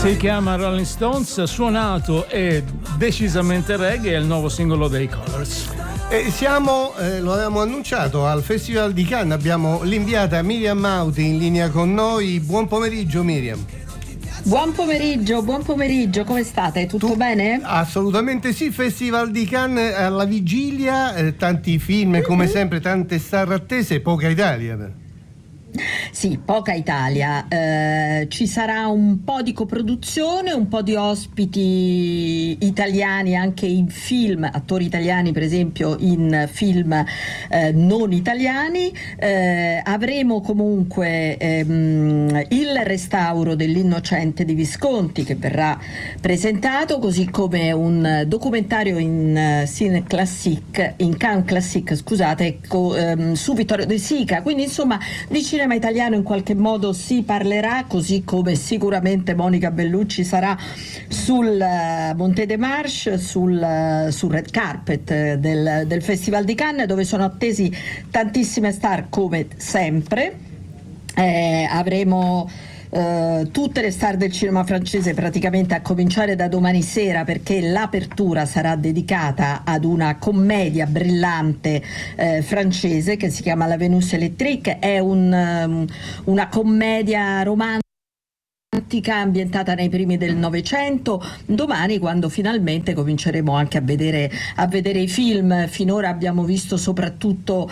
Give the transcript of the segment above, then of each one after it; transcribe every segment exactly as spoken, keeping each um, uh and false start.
Si chiama Rolling Stones, suonato e decisamente reggae, è il nuovo singolo dei Colors. E siamo, eh, lo avevamo annunciato, al Festival di Cannes. Abbiamo l'inviata Miriam Mauti in linea con noi. Buon pomeriggio Miriam. Buon pomeriggio, buon pomeriggio, come state? Tutto tu, bene? Assolutamente sì, Festival di Cannes alla vigilia, eh, tanti film, mm-hmm. come sempre tante star attese, poca Italia. Sì, poca Italia, eh, ci sarà un po' di coproduzione, un po' di ospiti italiani anche in film, attori italiani per esempio in film eh, non italiani, eh, avremo comunque ehm, il restauro dell'Innocente di Visconti che verrà presentato, così come un documentario in uh, Cine Classique, in Cannes Classique, scusate, co, ehm, su Vittorio De Sica, quindi insomma di cinema italiano in qualche modo si parlerà, così come sicuramente Monica Bellucci sarà sul uh, Monte des Marches, sul, uh, sul red carpet del, del Festival di Cannes, dove sono attesi tantissime star come sempre. Eh, avremo Uh, tutte le star del cinema francese praticamente, a cominciare da domani sera, perché l'apertura sarà dedicata ad una commedia brillante uh, francese che si chiama La Vénus électrique. È un, um, una commedia romantica ambientata nei primi del Novecento. Domani, quando finalmente cominceremo anche a vedere, a vedere i film, finora abbiamo visto soprattutto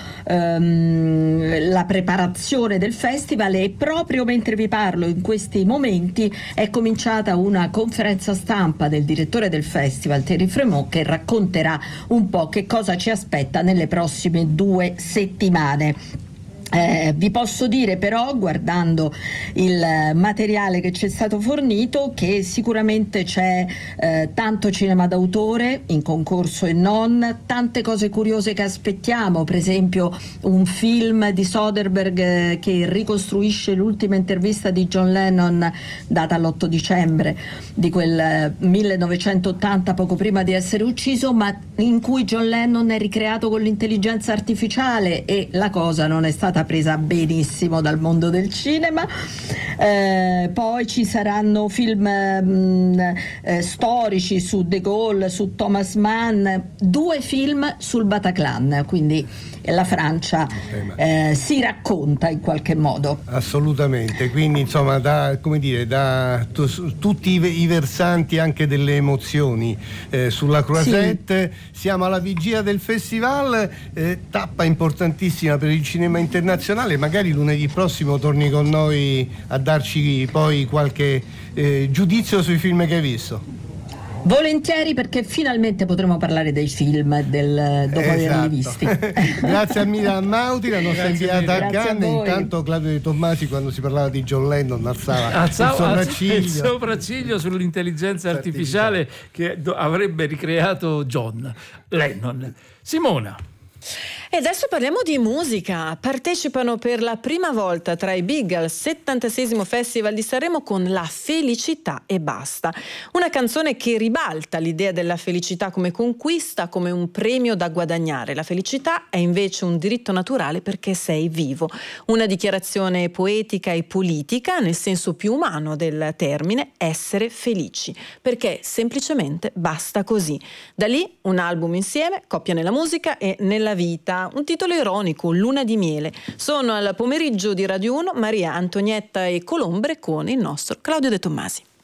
um, la preparazione del festival, e proprio mentre vi parlo in questi momenti è cominciata una conferenza stampa del direttore del festival, Thierry Frémaux, che racconterà un po' che cosa ci aspetta nelle prossime due settimane. Eh, vi posso dire però, guardando il materiale che ci è stato fornito, che sicuramente c'è eh, tanto cinema d'autore in concorso e non, tante cose curiose che aspettiamo, per esempio un film di Soderbergh eh, che ricostruisce l'ultima intervista di John Lennon data l'otto dicembre di quel eh, millenovecentottanta, poco prima di essere ucciso, ma in cui John Lennon è ricreato con l'intelligenza artificiale, e la cosa non è stata presa benissimo dal mondo del cinema. Eh, poi ci saranno film mh, eh, storici su De Gaulle, su Thomas Mann, due film sul Bataclan, quindi la Francia eh, si racconta in qualche modo. Assolutamente, quindi insomma da, come dire, da t- tutti i, i versanti anche delle emozioni eh, sulla Croisette. Sì. Siamo alla vigilia del festival, eh, tappa importantissima per il cinema internazionale. Magari lunedì prossimo torni con noi a darci poi qualche eh, giudizio sui film che hai visto. Volentieri, perché finalmente potremo parlare dei film del, dopo esatto. averli visti. Grazie a Miriam Mauti, la nostra inviata a Cannes. A Intanto Claudio De Tommasi, quando si parlava di John Lennon, alzava, alzava il sopracciglio. il sopracciglio sull'intelligenza artificiale, artificiale che do- avrebbe ricreato John Lennon. Simona. E adesso parliamo di musica. Partecipano per la prima volta tra i big al settantaseiesimo Festival di Sanremo con La felicità e basta. Una canzone che ribalta l'idea della felicità come conquista, come un premio da guadagnare. La felicità è invece un diritto naturale perché sei vivo. Una dichiarazione poetica e politica, nel senso più umano del termine, essere felici. Perché semplicemente basta così. Da lì un album insieme, coppia nella musica e nella vita. Un titolo ironico, Luna di miele. Sono al pomeriggio di Radio uno Maria Antonietta e Colombre con il nostro Claudio De Tommasi.